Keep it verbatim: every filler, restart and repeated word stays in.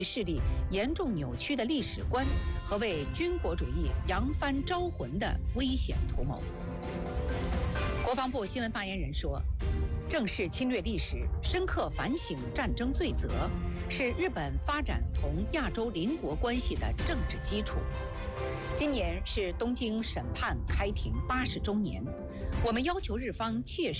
势力严重扭曲的历史观和为军国主义扬帆招魂的危险图谋。国防部新闻发言人说，正视侵略历史，深刻反省战争罪责，是日本发展同亚洲邻国关系的政治基础。今年是东京审判开庭八十周年，我们要求日方切实